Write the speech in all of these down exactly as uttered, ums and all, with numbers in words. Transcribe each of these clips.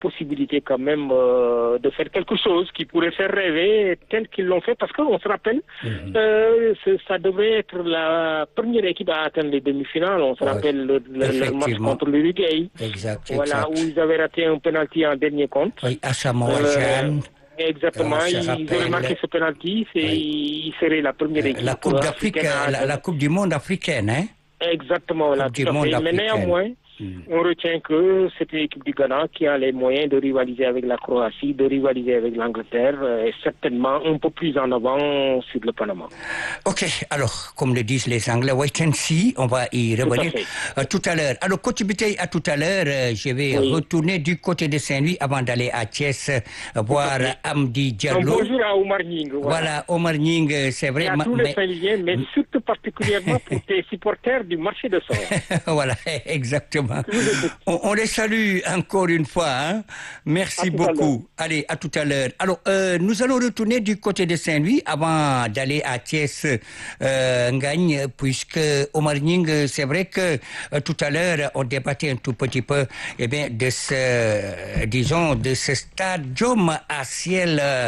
possibilité quand même euh, de faire quelque chose qui pourrait faire rêver tel qu'ils l'ont fait, parce qu'on se rappelle, mm-hmm. euh, ça devrait être la première équipe à atteindre les demi-finales. On se ouais. rappelle le, le, le match contre l'Uruguay. Exact, voilà, exact. où ils avaient raté un penalty en dernier compte. Oui, à Samoa euh, Exactement, ils auraient marqué ce penalty, et oui. ils seraient la première équipe. La Coupe d'Afrique, la, la Coupe du Monde africaine, hein? Exactement, voilà, tout à fait. Mais néanmoins, mm. on retient que c'est une équipe du Ghana qui a les moyens de rivaliser avec la Croatie, de rivaliser avec l'Angleterre, et certainement un peu plus en avant sur le Panama. Ok, alors, comme le disent les Anglais, wait and see, on va y revenir tout à, euh, tout à l'heure. Alors, Coach Biteye, à tout à l'heure, euh, je vais oui. retourner du côté de Saint-Louis avant d'aller à Thiès euh, voir Amdi Diallo. Un bonjour à Omar Nying. Voilà, voilà Omar Nying, c'est vrai. Et à tous mais... les Saint-Louisiens, mais surtout particulièrement pour tes supporters du marché de Sort. Voilà, exactement. On, on les salue encore une fois. Hein? Merci beaucoup. Allez, à tout à l'heure. Alors, euh, nous allons retourner du côté de Saint-Louis avant d'aller à Thiès euh, Ngagne, puisque Omar Nying, c'est vrai que euh, tout à l'heure, on débattait un tout petit peu eh bien, de ce, euh, disons, de ce stadium à ciel, euh,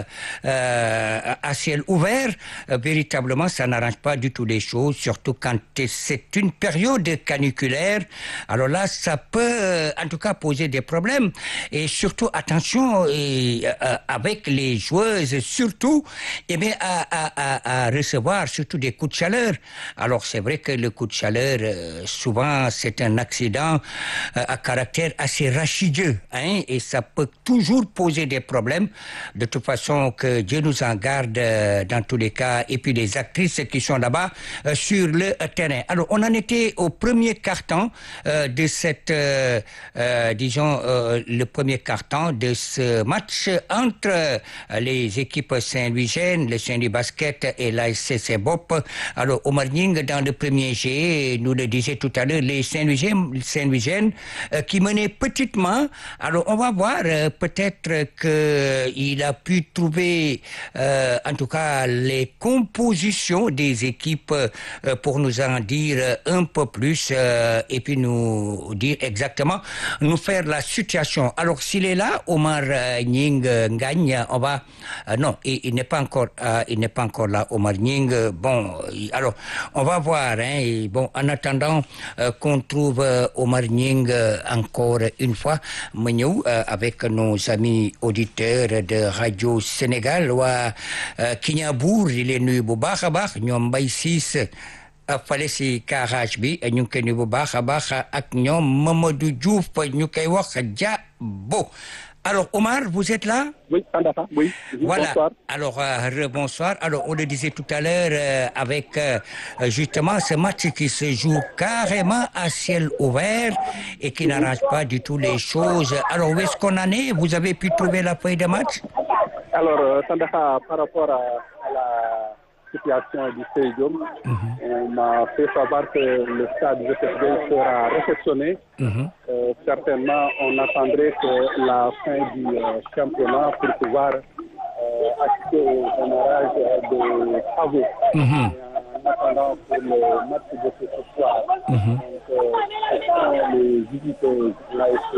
à ciel ouvert. Euh, véritablement, ça n'arrange pas du tout les choses, surtout quand c'est une période caniculaire. Alors là, ça peut euh, en tout cas poser des problèmes, et surtout attention et, euh, avec les joueuses, surtout eh bien, à, à, à, à recevoir surtout des coups de chaleur. Alors c'est vrai que le coup de chaleur, euh, souvent c'est un accident euh, à caractère assez rachideux, hein, et ça peut toujours poser des problèmes. De toute façon, que Dieu nous en garde euh, dans tous les cas, et puis les actrices qui sont là-bas euh, sur le euh, terrain. Alors on en était au premier quart-temps euh, de cette, euh, euh, disons, euh, le premier quart-temps de ce match entre euh, les équipes saint-louisiennes, le Saint-Louis Basket et la S C B O P. Alors, Omar Nying, dans le premier jet, nous le disait tout à l'heure, les Saint-Louisiennes, Saint-Louisiennes euh, qui menaient petitement. Alors, on va voir, euh, peut-être qu'il a pu trouver, euh, en tout cas, les compositions des équipes euh, pour nous en dire un peu plus euh, et puis nous dire exactement, nous faire la situation. Alors, s'il est là, Omar euh, Nying euh, gagne, on va... Euh, non, il, il n'est pas encore euh, il n'est pas encore là, Omar Nying. Euh, bon, il, alors, on va voir. Hein, et bon, en attendant euh, qu'on trouve euh, Omar Nying euh, encore une fois, mu ñëw euh, avec nos amis auditeurs de Radio Sénégal waa euh, Kignanbour di leen nuyu bu baax a baax ñoom Mbaye Ciss fale si garage bi ñu ngi koy nuyu bu baax a baax ak ñoom Mamadou Diouf ñu koy wax Diabo. Alors Omar, vous êtes là? Oui, Andafa, oui. Voilà. Bonsoir. Alors euh, bonsoir. Alors on le disait tout à l'heure euh, avec euh, justement ce match qui se joue carrément à ciel ouvert et qui n'arrange pas du tout les choses. Alors où est-ce qu'on en est? Vous avez pu trouver la feuille de match? Alors euh, Sandafa, par rapport à, à la situation du stadium, mm-hmm. on m'a fait savoir que le stade de Joseph Gueye sera réceptionné. Mm-hmm. Euh, certainement, on attendrait que la fin du euh, championnat pour pouvoir euh, assister au démarrage de travaux. Mm-hmm. En attendant pour le match de ce soir, mm-hmm. donc, euh, ce sont les visiteurs là qui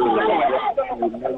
même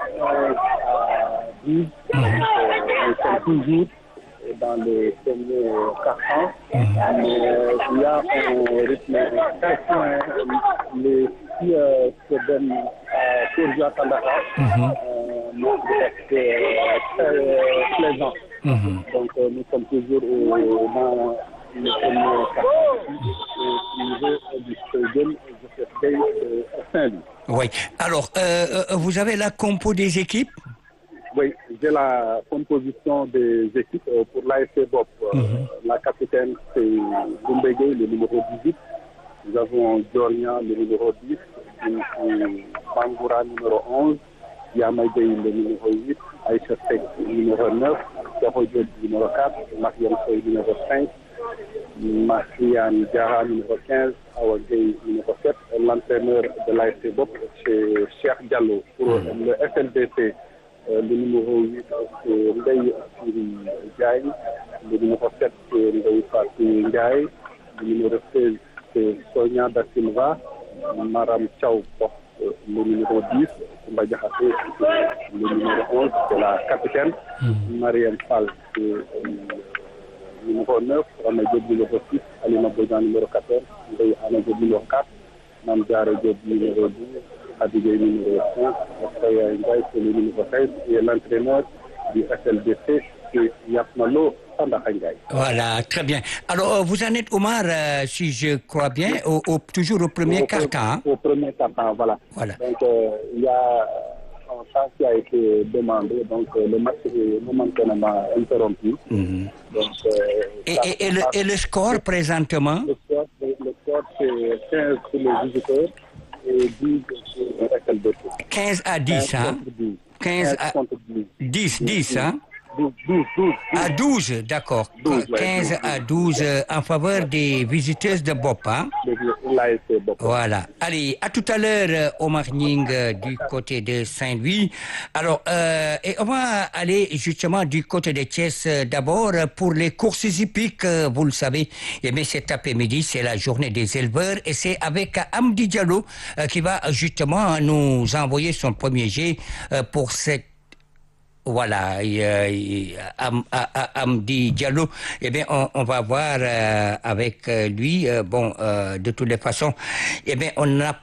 à dix. Mm-hmm. Nous sommes toujours dans le premier quart-temps, mm-hmm. mais euh, il y a un rythme très point. Les filles euh, se donnent euh, pour jouer à Sandafa, nous c'est très plaisant. Mm-hmm. Donc euh, nous sommes toujours au, dans le premier quart-temps au niveau du stadium de Saint-Louis. Oui. Alors, euh, vous avez la compo des équipes? Oui, j'ai la composition des équipes euh, pour l'A S C B O P. Euh, mm-hmm. La capitaine, c'est Doumbégué, le numéro dix-huit. Nous avons Dorian, le numéro dix. Bangoura, numéro onze. Yamaïde, le numéro huit. Aïcha Sek, numéro neuf. Kero Diop, numéro quatre. Mariam Soy, numéro cinq. Macriane Diarra, numéro quinze. Awa Gueye, numéro sept. L'entraîneur de l'A S C B O P, c'est Cheikh Diallo. Pour mm-hmm. le F L B C, Euh, le numéro huit, c'est Ndeye Siri Ndiaye. Le numéro sept, c'est Ndeye Fatou Ndiaye. Le numéro seize, c'est Sonia Da Silva. Maram Thiaw le numéro dix, Koumba Diakhaté, le numéro onze, c'est la capitaine. Mm. Mariam Fall, c'est le numéro neuf, Rama Diop, numéro six, Alima Bodian, numéro quatorze, Ndeye Ana Diop, numéro quatre, Nam Diarra Diop, numéro douze, Abigail, numéro cinq, Okhaya Ndiaye, c'est le numéro seize, et l'entraîneur du S L D C, c'est Yapmalo Sandakha Ndiaye. Voilà, très bien. Alors, vous en êtes, Omar, euh, si je crois bien, au, au, toujours au premier quart-temps. Hein? Au premier quart-temps, voilà. voilà. Donc, euh, il y a un temps qui a été demandé, donc euh, le match est momentanément interrompu. Mm-hmm. Donc, euh, et, et, et, le, et le score présentement? Le score, le score c'est quinze pour les visiteurs et dix pour le S L D C. quinze à dix, hein? quinze à dix, dix, hein? douze, douze, douze. À douze, d'accord. quinze à douze en faveur des visiteuses de Bopp, hein? Voilà. Allez, à tout à l'heure, Omar Nying du côté de Saint-Louis. Alors, euh, et on va aller justement du côté de Thiès d'abord pour les courses hippiques. Vous le savez, eh bien, cet après-midi, c'est la journée des éleveurs et c'est avec Amdi Diallo euh, qui va justement nous envoyer son premier jet euh, pour cette Voilà, euh, Am, Amdi Diallo, eh bien, on, on va voir euh, avec lui. Euh, bon, euh, de toutes les façons, eh bien, on n'a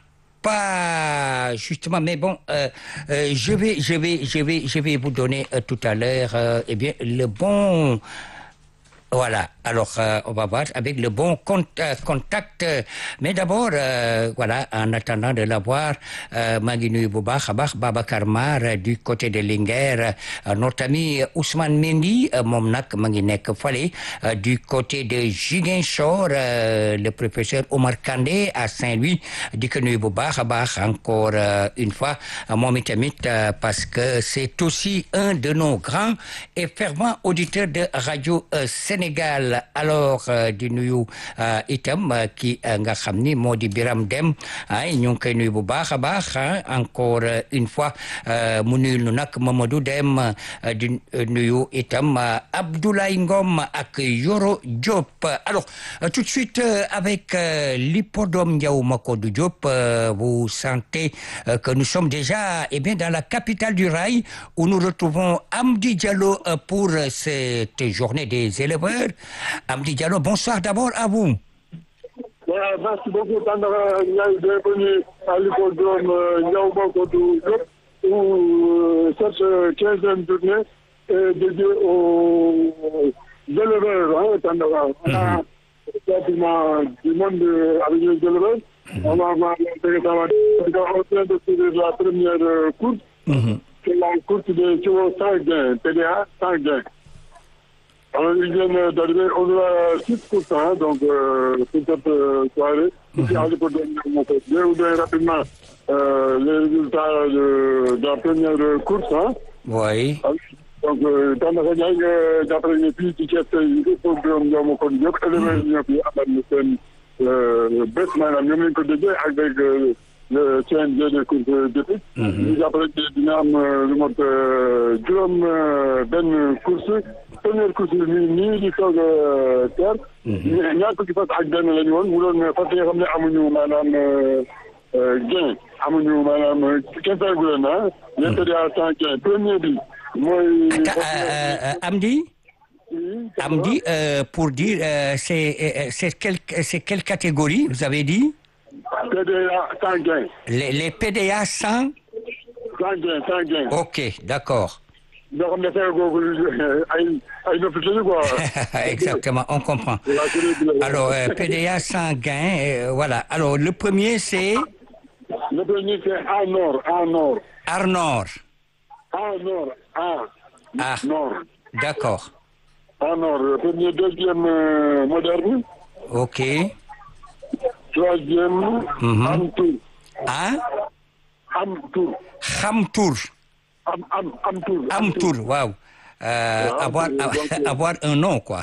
pas justement, mais bon, euh, euh, je vais, je vais, je vais, je vais vous donner euh, tout à l'heure, euh, eh bien, le bon. Voilà, alors euh, on va voir avec le bon contact. Euh, contact euh, mais d'abord, euh, voilà, en attendant de l'avoir, euh, Maginu Bouba, Khabar, Babacar Mar, euh, du côté de Linguère, euh, notre ami Ousmane Mendy, euh, Momnak Manginek Fale, euh, du côté de Ziguinchor, euh, le professeur Omar Kandé à Saint-Louis, Dikenu Bouba, Khabar, encore euh, une fois, euh, Momitamit, euh, parce que c'est aussi un de nos grands et fervents auditeurs de Radio euh, Sénégal. Alors di nuyu itam ki nga xam ni moo di Biram Dem ay ñu ngi koy nuyu bu baax a baax encore une fois mu nuyu nu nag Mamadou Dem di nuyu itam Abdoulaye Ngom ak Yoro Diop. Alors tout de suite avec l'hippodrome Ndiaw Macodou Diop, vous sentez que nous sommes déjà eh bien dans la capitale du rail où nous retrouvons Amdi Diallo pour cette journée des éleveurs. Amdi Diallo, bonsoir d'abord à vous. Voilà, merci beaucoup, Tandara. Bienvenue à l'hippodrome Ndiaw Macodou Diop, où cette quinzième journée est dédiée aux éleveurs, hein, Tandara. On a pratiquement du monde avec les éleveurs. On va voir en train de faire la première course. C'est la course de Chiro Sanguin, P D A Sanguin. Alors, ils viennent d'arriver, on a six pour cent, donc, euh, pour cette euh, soirée. Ici, à l'hippodrome de Macodou. Je vais vous donner rapidement euh, les résultats de, de la première course. Hein. Oui. Donc, Tandara Ndiaye, d'après les filles qui quittent l'hippodrome de Macodou Diop, éleveurs yi ñoo fi amal seen bés maanaam ñoom lañ ko déggee avec le C N G des courses d'épique. ñu jàppale dina am lu mot juróom benn course. Première course bi nii nii di soog a teer. ñaar fukki fas ak benn la ñu woon mu doon fas yi nga xam ne amuñu maanaam gain amuñu maanaam kenn faygu leen ah. ñeent P D A sans gain premier bi mooy. Amdi. Amdi, euh, pour dire, euh, c'est euh, c'est quelle c'est quelle catégorie vous avez dit? P D A sans gain. Les, les P D A sans. Sans gain, sans gain. Ok, d'accord. ñoo xam ne fay googu ay ay noppi quoi. Exactement, on comprend. Alors euh, P D A sans gain, euh, voilà. Alors le premier c'est. Le premier c'est Arnor, Arnor. Arnor. Arnor, ah. Ah. Nord. D'accord. Arnor, premier, deuxième euh, moderne. Ok. Troisième. Mm-hmm. Amtour. Hein? Amtour. Hamtour. Am, am, Amtour. Amtour, waouh. Euh, ouais, avoir, avoir un nom, quoi.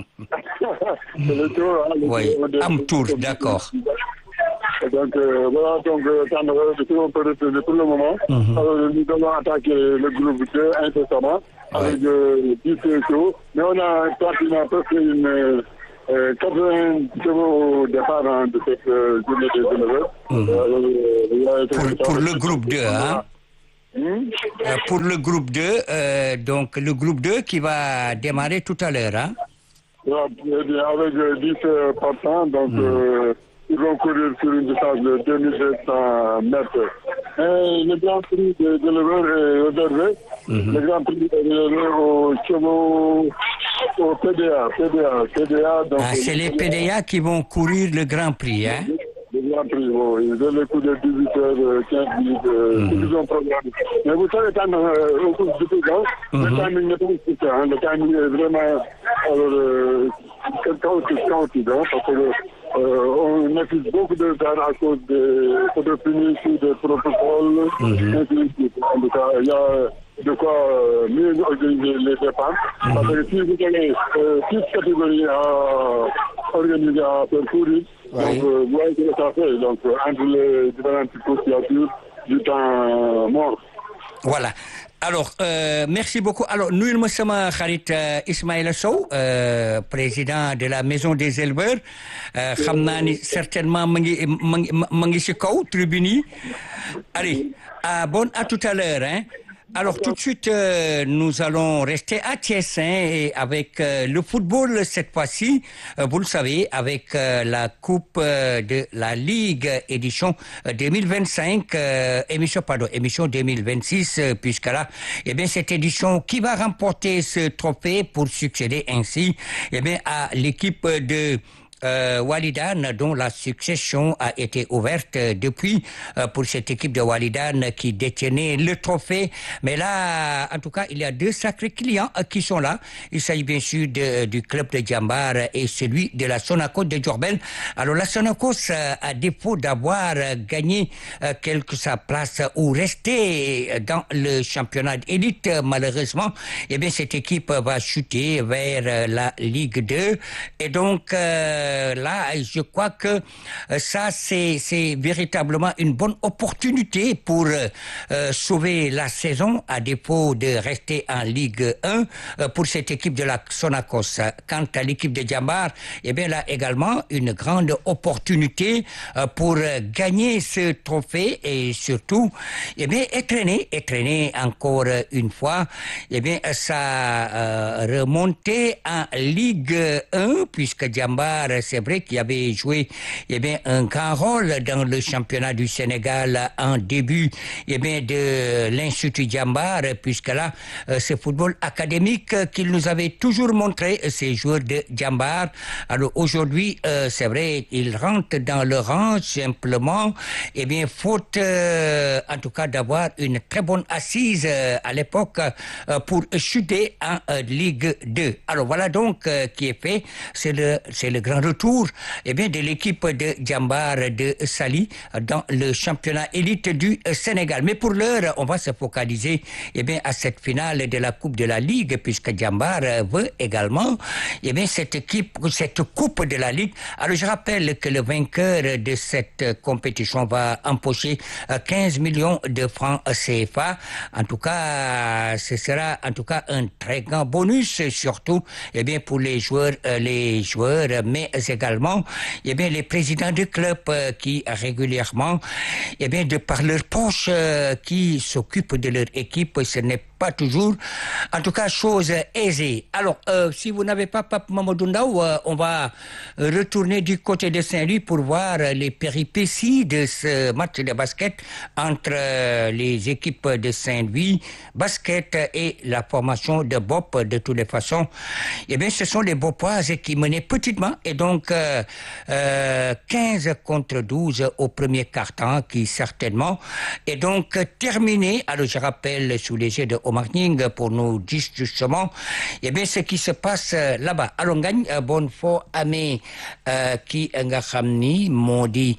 C'est le tour, hein, le oui, tour Amtour, d'accord. Donc euh, voilà, donc Tandara, c'est tout un peu retenir pour le moment. Mm-hmm. Alors nous allons attaquer le groupe deux incessamment avec dix euh, shows. Mais on a pratiquement presque une, Euh, quatre-vingts chevaux au départ hein, de cette euh, journée des éleveurs. Mmh. Euh, pour, pour le groupe deux, hein? Mmh. Euh, pour le groupe deux, euh, donc le groupe deux qui va démarrer tout à l'heure, hein? Avec euh, dix euh, partants, donc mmh. euh, ils vont courir sur une distance de deux mille deux cents mètres. Et le Grand Prix des éleveurs est réservé. Mmh. Le Grand Prix est réservé aux chevaux, au P D A. P D A, P D A donc, ah, c'est les P D A qui vont courir le Grand Prix, hein? Le Grand Prix, bon, ils donnent le coup de dix-huit heures, quinze minutes, euh, mmh. ils ont programmé. Mais vous savez, quand euh, au cours du temps, mmh. le timing n'est pas aussi ça, hein, le timing est vraiment, alors, euh, chaotique, chaotique, hein, parce que euh, on affiche beaucoup de temps à cause des de finis ou des protocoles, mmh. ainsi de suite. En tout cas, il y a de quoi euh, mieux organiser les dépenses, mmh. parce que si vous avez euh, six catégories à organiser à faire courir, oui. Donc, euh, vous voyez ce que ça fait. Donc, euh, entre les différentes circonstances, du temps mort. Voilà. Alors, euh, merci beaucoup. Alors, nous, nous sommes Kharit euh, Ismaïla Sow, euh, président de la Maison des éleveurs. Euh, Khamnani, certainement, mangi, mangi, mangi si kaw, tribune. Allez, à bon, à tout à l'heure, hein. Alors tout de suite, euh, nous allons rester à Thiès hein, et avec euh, le football cette fois-ci, euh, vous le savez, avec euh, la Coupe euh, de la Ligue édition deux mille vingt-cinq, euh, émission pardon, émission deux mille vingt-six, euh, puisque là, eh bien cette édition qui va remporter ce trophée pour succéder ainsi, eh bien à l'équipe de Euh, Walidane, dont la succession a été ouverte euh, depuis euh, pour cette équipe de Walidane qui détenait le trophée. Mais là, en tout cas, il y a deux sacrés clients euh, qui sont là. Il s'agit bien sûr de, du club de Djambar et celui de la Sonacos de Diourbel. Alors la Sonacos, euh, à défaut d'avoir euh, gagné euh, quelque sa place ou resté dans le championnat d'élite, euh, malheureusement, eh bien cette équipe va chuter vers euh, la Ligue deux. Et donc, euh, là, je crois que euh, ça, c'est, c'est véritablement une bonne opportunité pour euh, sauver la saison, à défaut de rester en Ligue un, euh, pour cette équipe de la Sonacos. Quant à l'équipe de Djambar, eh bien là également, une grande opportunité euh, pour gagner ce trophée et surtout, eh bien, étraîner, étraîner encore une fois, eh bien, ça euh, remontait en Ligue un, puisque Djambar, c'est vrai qu'il avait joué eh bien, un grand rôle dans le championnat du Sénégal en début eh bien, de l'Institut Djambar, puisque là, euh, ce football académique qu'il nous avait toujours montré, ces joueurs de Djambar. Alors aujourd'hui, euh, c'est vrai, ils rentrent dans le rang simplement, eh bien, faute euh, en tout cas d'avoir une très bonne assise euh, à l'époque euh, pour chuter en euh, Ligue deux. Alors voilà donc euh, qui est fait, c'est le, c'est le grand retour eh bien, de l'équipe de Djambar de Saly dans le championnat élite du Sénégal. Mais pour l'heure, on va se focaliser eh bien, à cette finale de la Coupe de la Ligue, puisque Djambar veut également eh bien, cette équipe, cette Coupe de la Ligue. Alors je rappelle que le vainqueur de cette compétition va empocher quinze millions de francs C F A. En tout cas, ce sera en tout cas un très grand bonus, surtout eh bien, pour les joueurs, les joueurs, mais également eh bien, les présidents de clubs euh, qui régulièrement, eh bien, de par leur poche, euh, qui s'occupent de leur équipe, ce n'est pas toujours, en tout cas, chose aisée. Alors, euh, si vous n'avez pas Pape Mamadou Ndaw, euh, on va retourner du côté de Saint-Louis pour voir les péripéties de ce match de basket entre euh, les équipes de Saint-Louis, basket et la formation de B O P. De toutes les façons, eh bien, ce sont les Bopoises qui menaient petitement et donc euh, euh, quinze contre douze au premier quart-temps qui certainement est donc terminé. Alors, je rappelle sous les yeux de Omar Nying pour nous dire justement eh bien, ce qui se passe là-bas. Alors, ngañ bon fo amee ki nga xam ni moo di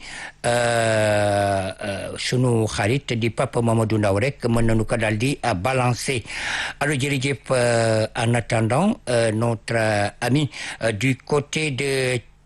sunu xarit di Papa Mamadou Ndaw rek mën nañu ko daal di balancer. Alors, jërëjëf en attendant notre ami du côté de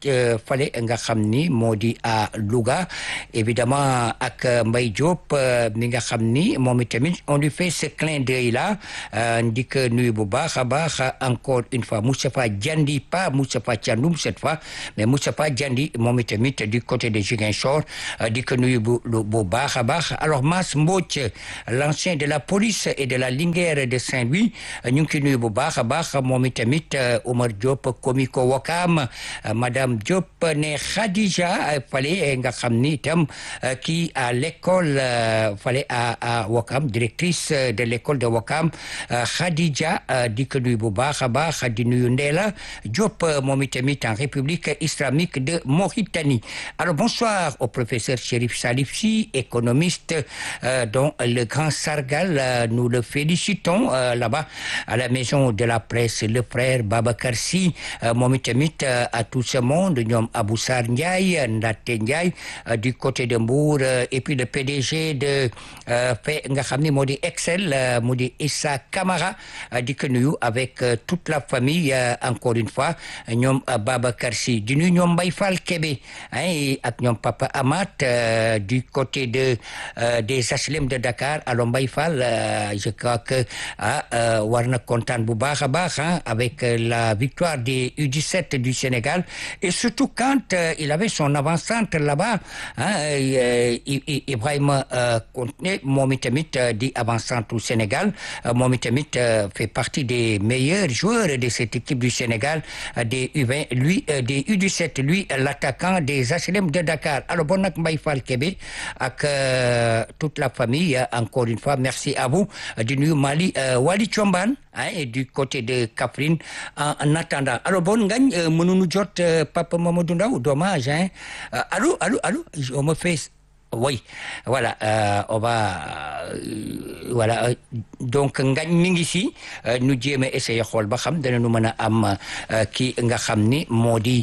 fale nga xam ni moo di à Louga évidemment ak Mbaye Diop mi nga xam ni moom itamit on lui fait ce clin d'œil là di ko nuyu bu baax a baax encore une fois Moustapha Diandi pas Moustapha Thiandoum cette fois mais Moustapha Diandi moom itamit du côté de Ziguinchor di ko nuyu bu bu baax a baax alors Mass Mbodj l'ancien de la police et de la Linguère de Saint-Louis ñu ngi koy nuyu bu baax a baax moom itamit Omar Diop Komiko Wakam madame Diop ne Khadija fale nga xam ni itam kii à l'école fale à à Wakam directrice de l'école de Wakam Khadija di ko nuyu bu baax a baax di nuyu Ndela Diop moom itamit en République islamique de Mauritanie. Alors bonsoir au professeur Chérif Salif Sy, économiste euh, dont le grand Sargal, euh, nous le félicitons euh, là-bas à la maison de la presse, le frère Babacar Sy euh, moom itamit euh, à tout ce monde ñoom Abou Sarr Ndiaye Ndaté Ndiaye euh, du côté de Mbour euh, et puis le P D G de euh, fe nga xam ni moo di Excel euh, mu di Issa Camara euh, di ko nuyu avec euh, toute la famille euh, encore une fois ñoom euh, Babacar Sy di nuyu ñoom Mbaye Fall Kébé hein, ak ñoom Papa Amat euh, du côté de euh, des H L M de Dakar. Alors Mbaye Fall euh, je crois que ah euh, war na kontaan bu baax a baax hein, avec euh, la victoire des U dix-sept du Sénégal et surtout quand euh, il avait son avant-centre là-bas hein, euh, Ibrahima euh, Kontné moom itamit euh, di avant-centre au Sénégal euh, moom itamit euh, fait partie des meilleurs joueurs de cette équipe du Sénégal euh, des U vingt lui euh, des U dix-sept lui l'attaquant des H L M de Dakar. Alors bon nag Mbaye Fall Kébé ak euh, toute la famille euh, encore une fois merci à vous di nuyu Mali euh, Wali Thiombane hein, et du côté de Kaffrine en, en attendant. Alors bon ngañ euh, mënuñu jot euh, Papa Mamadou Ndaw dommage hein euh, allô allô allô on me fait oui voilà euh, on va euh, voilà euh, donc ngañ mi ngi si euh, nu jéem a essayer xool ba xam dana nu mën a am euh, ki nga xam ni moo di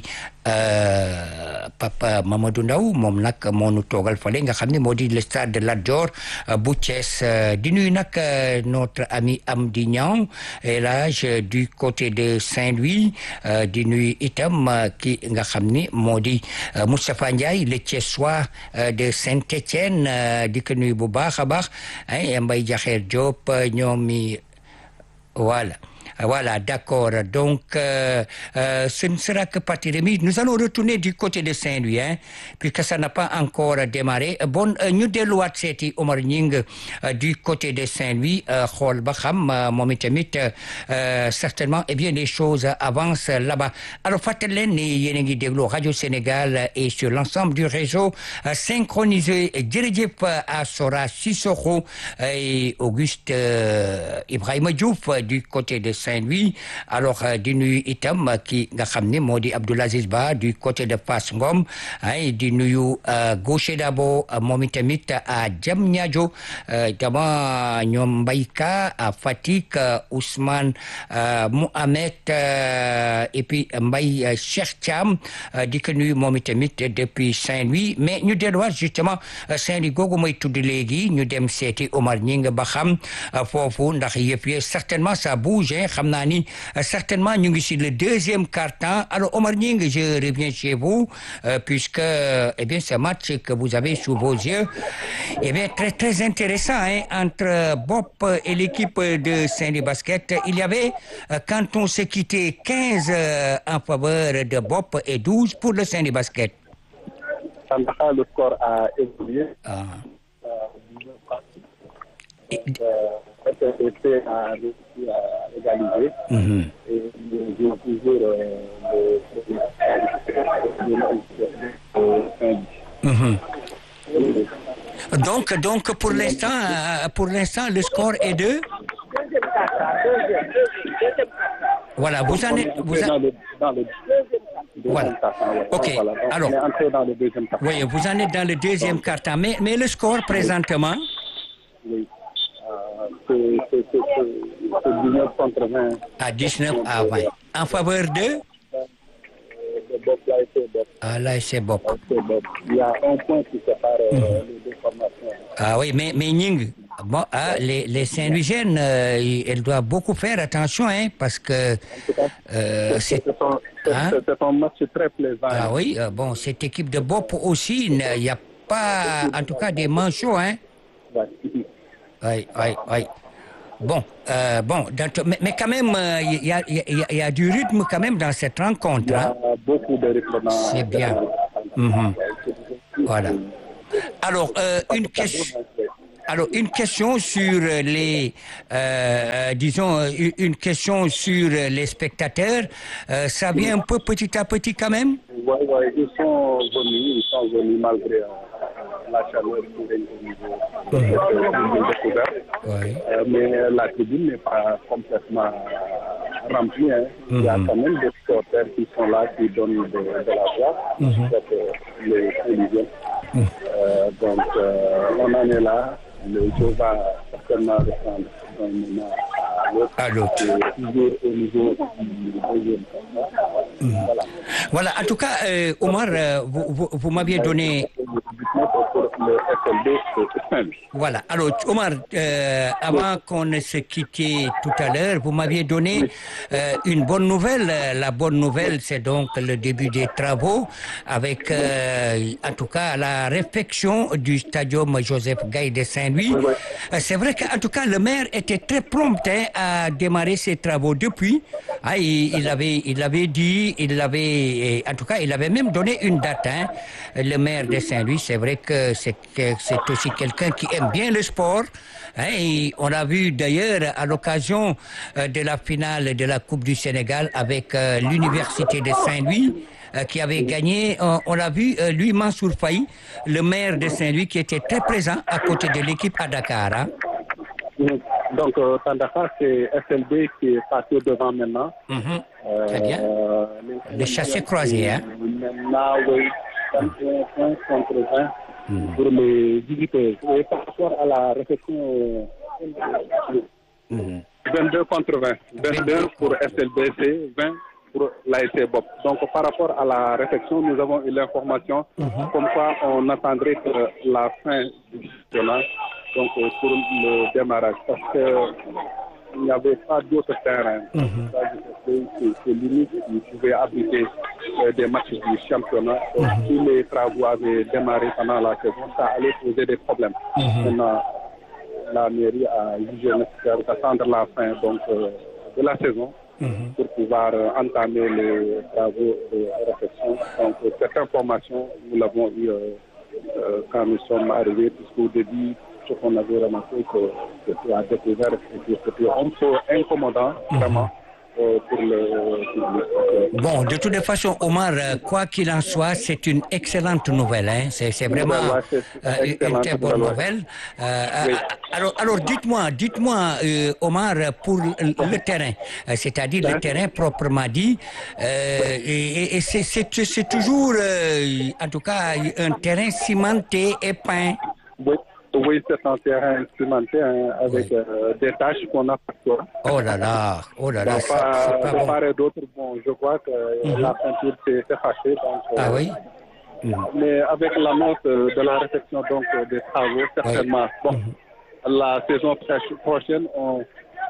Euh, Papa Mamadou Ndaw moom nag moo nu toogal fale nga xam ne moo di le stade de Lat Dior euh, bu Thiès euh, di nuyu nag euh, notre ami Amdi Niang élage euh, du côté de Saint-Louis euh, di nuyu itam euh, ki nga xam ni moo di euh, Moustapha Ndiaye le Thiessois euh, de Saint-Étienne euh, di ko nuyu bu baax a baax hein, Mbaye Diakher Diop ñoom mi voilà. Voilà, d'accord. Donc, euh, euh, ce ne sera que partie remise. Nous allons retourner du côté de Saint-Louis, hein, puisque ça n'a pas encore démarré. Bon, ñu delluwaat seeti Omar Ñing euh, du côté de Saint-Louis, xool ba xam moom itamit euh, certainement, eh bien, les choses avancent là-bas. Alors, fàttali leen ni yéen a ngi déglu Radio Sénégal et sur l'ensemble du réseau euh, synchronisé. Jërëjëf à Sora Sissoko et Auguste euh, Ibrahima Diouf du côté de Saint-Louis. Alors di nuyu itam ki nga xam ne moo di Abdoul Aziz Ba du côté de Fass Ngom ay di nuyu Gaucher Dabo moom itamit à Diamniadio dama ñoom Mbayka à Fatick Ousmane Mohamed et puis Mbaye Cheikh Thiam di ko nuyu moom itamit depuis Saint-Louis. Mais ñu delluwaat justement Saint-Louis googu mooy tudd léegi ñu dem seeti Omar Ñing ba xam foofu ndax yëpp yi certainement ça bouge xam naa ni certainement ñu ngi si le deuxième quart-temps. Alors Omar Ñing, je reviens chez vous euh, puisque eh bien ce match que vous avez sous vos yeux eh bien très très intéressant hein, entre Bopp et l'équipe de Saint-Louis Basket. Il y avait euh, quand on s'est quitté quinze euh, en faveur de Bopp et douze pour le Saint-Louis Basket. Le score a évolué. Ah. Et, euh, a réussi à égaliser. Mm-hmm. Et ils ont toujours le mm-hmm. Donc, donc pour l'instant, pour l'instant, le score est de. Voilà, vous en êtes. Vous en... dans le, dans le voilà. Ouais. Ok. Voilà. Alors. On est entré dans le deuxième quart-temps. Oui, vous en êtes dans le deuxième quart-temps. Mais, mais le score présentement. Oui. C'est dix-neuf contre vingt. À dix-neuf à vingt. En faveur de Ah, là, c'est Bopp. Il y a un point qui sépare mmh. les deux formations. Ah oui, mais, mais Ñing, bon, ah, les, les Saint-Louisiennes, euh, elles doivent beaucoup faire attention, hein, parce que euh, c'est... C'est un, Hein? c'est un match très plaisant. Ah oui, euh, bon, cette équipe de Bop aussi, il n'y a pas, en tout cas, des manchots, hein. Ouais. Oui, oui, oui. Bon, euh, bon, dans- mais, mais quand même, il y, a, y, a, y a du rythme quand même dans cette Il rencontre. y a Hein? beaucoup de rythme dans C'est bien. Mhm. Voilà. Alors, euh, une question. Alors, une question sur les, euh, disons, euh, une question sur les spectateurs. Euh, ça vient un peu petit à petit quand même? Oui, oui, ils sont venus, ils sont venus malgré euh, la chaleur qui règne au niveau de cette découverte. Oui. Euh, mais la tribune n'est pas complètement euh, remplie. Hein. Il y a quand même des supporters qui sont là, qui donnent de, de la voix, Mhm. pour les télévisions. Euh, donc, euh, on en est là. Le jeu va certainement reprendre d'un moment à l'autre. À l'autre. Et toujours au niveau du deuxième quart. Voilà. Voilà, en tout cas, euh, Omar, euh, vous, vous, vous m'aviez donné... Pour le F L B, c'est simple. Voilà. Alors, Omar, euh, avant qu'on ne se quittait tout à l'heure, vous m'aviez donné euh, une bonne nouvelle. Euh, La bonne nouvelle, c'est donc le début des travaux avec, euh, en tout cas, la réfection du stadium Joseph Gaye de Saint-Louis. Euh, c'est vrai qu'en tout cas, le maire était très prompt hein, à démarrer ses travaux depuis. Ah, il, il avait, il avait dit, il avait, en tout cas, il avait même donné une date. Hein, le maire de Saint-Louis, c'est vrai que c'est que c'est aussi quelqu'un qui aime bien le sport. Hein, et on a vu d'ailleurs à l'occasion euh, de la finale de la Coupe du Sénégal avec euh, l'Université de Saint-Louis euh, qui avait gagné. On, on a vu euh, lui, Mansour Faye, le maire de Saint-Louis, qui était très présent à côté de l'équipe à Dakar. Hein. Donc, euh, Tandaka, c'est F L B qui est passé devant maintenant. Mhm. Euh, Très bien. les- Les chassés croisés, hein. Maintenant, oui, vingt et un contre vingt pour les visiteurs. Et par rapport à la réflexion, Mhm. vingt-deux contre vingt. vingt-deux pour F L B C, vingt pour l'A S C Bob. Donc, par rapport à la réflexion, nous avons eu l'information comme quoi on attendrait que la fin du championnat, donc euh, pour le démarrage, parce qu'il n'y avait pas d'autres terrains. C'est c'est limite, ils pouvaient abriter euh, des matchs du championnat. Donc, si les travaux avaient démarré pendant la saison, ça allait poser des problèmes. Maintenant, la mairie a jugé nécessaire d'attendre la fin donc, euh, de la saison pour pouvoir euh, entamer les travaux de réflexion. Donc, euh, cette information, nous l'avons eu euh, euh, quand nous sommes arrivés, puisqu'au début, ce qu'on avait remarqué, que c'était à découvert, et que c'était un peu incommodant, vraiment. Euh, pour le public. Bon, de toute façon, Omar, euh, quoi qu'il en soit, c'est une excellente nouvelle. Hein. C'est, c'est vraiment Ouais, c'est euh, une excellente très bonne nouvelle, nouvelle. Euh, Oui. euh, alors, alors, dites-moi, dites-moi, euh, Omar, pour le, le terrain, euh, c'est-à-dire le terrain proprement dit, euh, et, et c'est, c'est, c'est toujours, euh, en tout cas, un terrain cimenté et peint. Oui, oui, c'est un terrain cimenté hein, avec Oui. euh, des tâches qu'on a parfois. Oh là là, oh là là, Donc, c'est, pas, c'est pas de bon. part et d'autre, bon, je crois que euh, la peinture s'est effacée. Donc, euh, Ah oui? Mais avec l'annonce euh, de la réception donc, euh, des travaux, certainement, bon, la saison proche- prochaine, on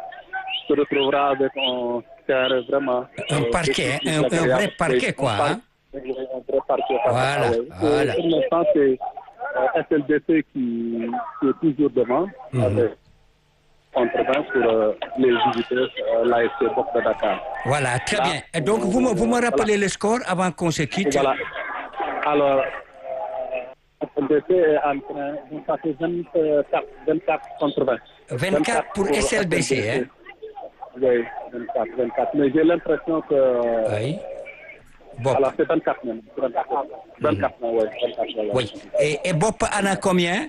se retrouvera avec un terrain vraiment... Un euh, parquet, beaucoup plus hein, un- un agréable. vrai parquet, Oui, quoi, un par- hein. oui, un vrai parquet. Voilà, oui. Et voilà. Pour l'instant, c'est euh, F L D C qui, qui est toujours devant, avec contre vingt pour euh, les visiteurs, euh, l'A S C Boc de Dakar. Voilà, très bien. Et donc, vous me, vous me rappelez le score avant qu'on se quitte? Voilà. Alors, euh, F L D C est en train de passer vingt-quatre, vingt-quatre contre vingt. vingt-quatre pour S L B C, hein? Oui, vingt-quatre, vingt-quatre. Mais j'ai l'impression que... Oui. Bon, Alors, c'est vingt-quatre même. vingt-quatre, vingt-quatre, oui. vingt-quatre, voilà. oui. Et, et Bop en a combien?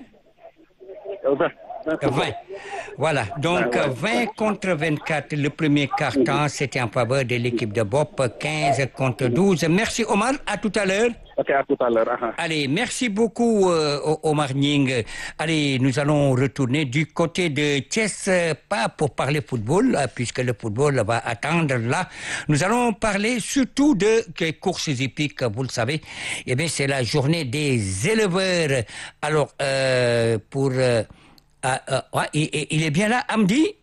Euh, vingt, vingt. vingt. Voilà, donc vingt contre vingt-quatre, le premier quart-temps, c'était en faveur de l'équipe de Bop, quinze contre douze. Merci Omar, à tout à l'heure. Ok, à tout à l'heure. Uh-huh. Allez, merci beaucoup euh, Omar Nying. Allez, nous allons retourner du côté de Thiès, euh, pas pour parler football, euh, puisque le football va attendre là. Nous allons parler surtout de des courses hippiques, vous le savez. Eh bien, c'est la journée des éleveurs. Alors, euh, pour... Euh, Ah, euh, ouais, il, il est bien là, Amdi?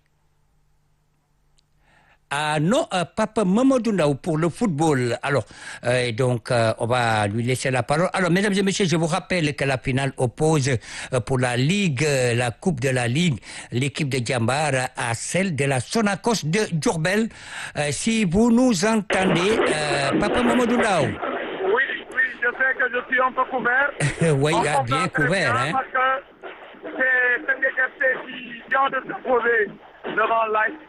Ah non, euh, Papa Mamadou Ndaw pour le football. Alors, euh, donc, euh, on va lui laisser la parole. Alors, mesdames et messieurs, je vous rappelle que la finale oppose euh, pour la Ligue, euh, la Coupe de la Ligue, l'équipe de Djambar à celle de la Sonacos de Diourbel. Euh, si vous nous entendez, euh, Papa Mamadou Ndaw. Oui, oui, je sais que je suis un peu couvert. Oui, On ah, comprend bien très couvert, bien hein. Parce que c'est Teungueth F C qui vient de se poser devant l'A S